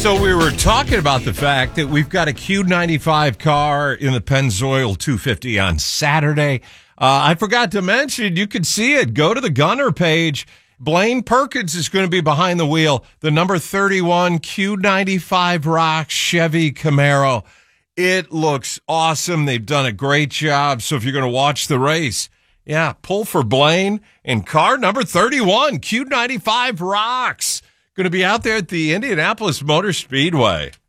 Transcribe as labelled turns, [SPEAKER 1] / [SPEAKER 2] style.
[SPEAKER 1] So we were talking about the fact that we've got a Q95 car in the Pennzoil 250 on Saturday. I forgot to mention, you can see it. Go to the Gunner page. Blaine Perkins is going to be behind the wheel. The number 31 Q95 Rock Chevy Camaro. It looks awesome. They've done a great job. So if you're going to watch the race, yeah, pull for Blaine and car number 31 Q95 Rocks. Going to be out there at the Indianapolis Motor Speedway.